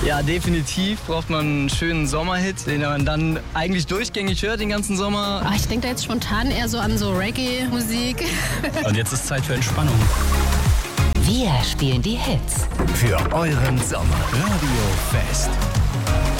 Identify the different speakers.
Speaker 1: Ja, definitiv braucht man einen schönen Sommerhit, den man dann eigentlich durchgängig hört den ganzen Sommer.
Speaker 2: Ich denke da jetzt spontan eher so an so Reggae-Musik.
Speaker 3: Und jetzt ist Zeit für Entspannung.
Speaker 4: Wir spielen die Hits
Speaker 5: für euren Sommer. Radio Fest.